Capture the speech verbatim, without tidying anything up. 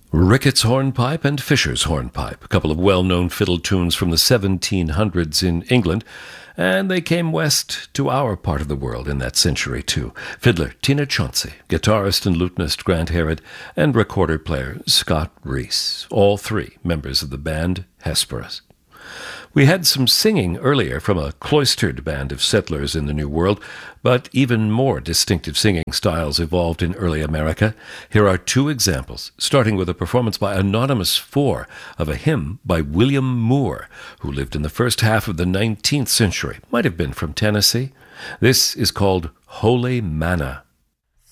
Ricketts Hornpipe and Fisher's Hornpipe, a couple of well-known fiddle tunes from the seventeen hundreds in England, and they came west to our part of the world in that century too. Fiddler Tina Chauncey, guitarist and lutenist Grant Herod, and recorder player Scott Reese, all three members of the band Hesperus. We had some singing earlier from a cloistered band of settlers in the New World, but even more distinctive singing styles evolved in early America. Here are two examples, starting with a performance by Anonymous Four of a hymn by William Moore, who lived in the first half of the nineteenth century, might have been from Tennessee. This is called Holy Manna.